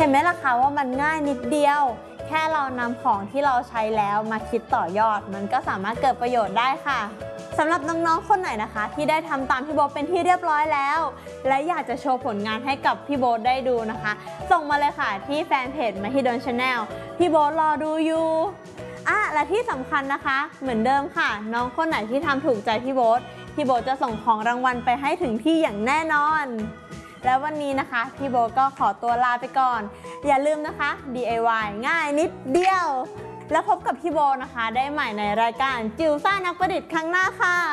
เห็นไหมล่ะคะว่ามันง่ายนิดเดียวแค่เรานำของที่เราใช้แล้วมาคิดต่อยอดมันก็สามารถเกิดประโยชน์ได้ค่ะสำหรับน้องๆคนไหนนะคะที่ได้ทำตามพี่โบ๊ทเป็นที่เรียบร้อยแล้วและอยากจะโชว์ผลงานให้กับพี่โบ๊ทได้ดูนะคะส่งมาเลยค่ะที่แฟนเพจMahidol Channel พี่โบ๊ทรอดูอยู่และที่สำคัญนะคะเหมือนเดิมค่ะน้องคนไหนที่ทำถูกใจพี่โบ๊ทจะส่งของรางวัลไปให้ถึงที่อย่างแน่นอนแล้ววันนี้นะคะพี่โบ๊ทก็ขอตัวลาไปก่อนอย่าลืมนะคะ DIY ง่ายนิดเดียวแล้วพบกับพี่โบ๊ทนะคะได้ใหม่ในรายการจิ๋วซ่านักประดิษฐ์ครั้งหน้าค่ะ